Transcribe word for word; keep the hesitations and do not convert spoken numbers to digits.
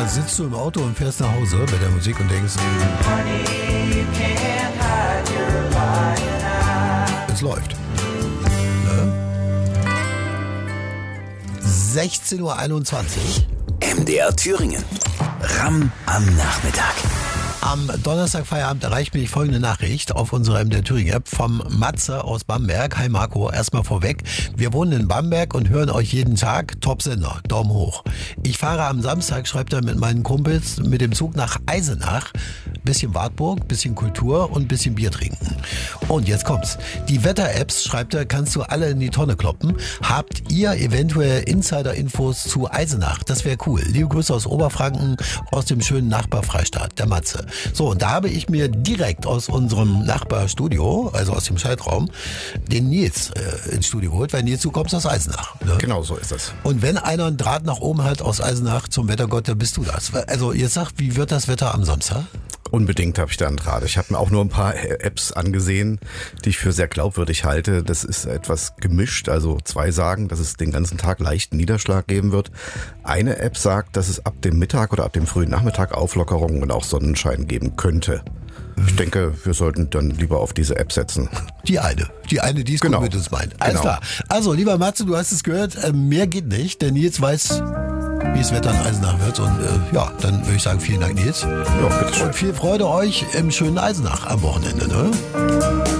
Oder sitzt du im Auto und fährst nach Hause bei der Musik und denkst, es läuft. Ne? sechzehn Uhr einundzwanzig. M D R Thüringen. Ram am Nachmittag. Am Donnerstag Feierabend erreicht mich folgende Nachricht auf unserer M D R Thüringen App vom Matze aus Bamberg. Hi Marco, erstmal vorweg. Wir wohnen in Bamberg und hören euch jeden Tag. Top-Sender, Daumen hoch. Ich fahre am Samstag, schreibt er, mit meinen Kumpels mit dem Zug nach Eisenach. Bisschen Wartburg, bisschen Kultur und bisschen Bier trinken. Und jetzt kommt's. Die Wetter-Apps, schreibt er, kannst du alle in die Tonne kloppen. Habt ihr eventuell Insider-Infos zu Eisenach? Das wäre cool. Liebe Grüße aus Oberfranken, aus dem schönen Nachbarfreistaat, der Matze. So, und da habe ich mir direkt aus unserem Nachbarstudio, also aus dem Schaltraum, den Nils äh, ins Studio geholt, weil Nils, du kommst aus Eisenach. Ne? Genau, so ist das. Und wenn einer einen Draht nach oben hat aus Eisenach zum Wettergott, dann bist du das. Also jetzt sag, wie wird das Wetter am Samstag? Unbedingt habe ich da einen Draht. Ich habe mir auch nur ein paar Apps angesehen, die ich für sehr glaubwürdig halte. Das ist etwas gemischt. Also zwei sagen, dass es den ganzen Tag leichten Niederschlag geben wird. Eine App sagt, dass es ab dem Mittag oder ab dem frühen Nachmittag Auflockerungen und auch Sonnenschein geben könnte. Ich denke, wir sollten dann lieber auf diese App setzen. Die eine. Die eine, die es genau. gut mit uns meint. Alles genau. klar. Also, lieber Matze, du hast es gehört. Äh, mehr geht nicht, denn Nils weiß, wie es Wetter in Eisenach wird. Und äh, ja, dann würde ich sagen, vielen Dank, Nils. Ja, bitteschön. Und viel Freude euch im schönen Eisenach am Wochenende. Ne?